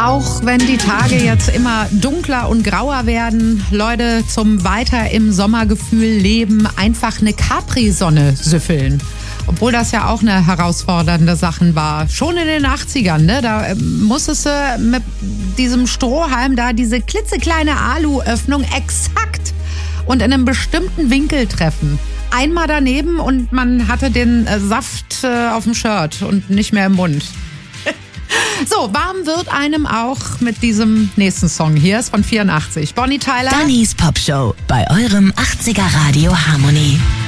Auch wenn die Tage jetzt immer dunkler und grauer werden, Leute, zum weiter im Sommergefühl leben, einfach eine Capri-Sonne süffeln. Obwohl das ja auch eine herausfordernde Sache war. Schon in den 80ern, ne? Da musstest du mit diesem Strohhalm da diese klitzekleine Aluöffnung exakt und in einem bestimmten Winkel treffen. Einmal daneben und man hatte den Saft auf dem Shirt und nicht mehr im Mund. So, warm wird einem auch mit diesem nächsten Song hier, ist von 84. Bonnie Tyler. Dannys Popshow bei eurem 80er Radio Harmony.